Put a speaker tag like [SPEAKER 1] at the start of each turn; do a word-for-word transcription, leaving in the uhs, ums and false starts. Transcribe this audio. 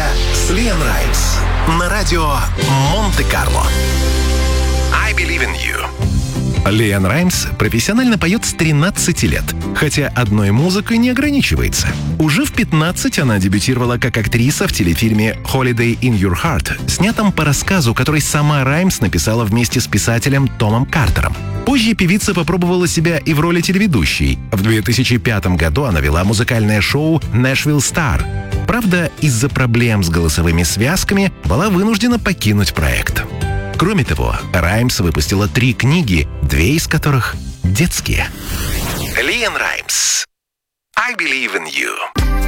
[SPEAKER 1] с Лиам Раймс на радио Монте-Карло. I Believe in You. Лиам Раймс профессионально поет с тринадцати лет, хотя одной музыкой не ограничивается. Уже в пятнадцать она дебютировала как актриса в телефильме «Holiday in Your Heart», снятом по рассказу, который сама Раймс написала вместе с писателем Томом Картером. Позже певица попробовала себя и в роли телеведущей. В две тысячи пятом году она вела музыкальное шоу «Нэшвилл Стар». Правда, из-за проблем с голосовыми связками была вынуждена покинуть проект. Кроме того, Раймс выпустила три книги, две из которых детские. Лиам Раймс. I Believe in You.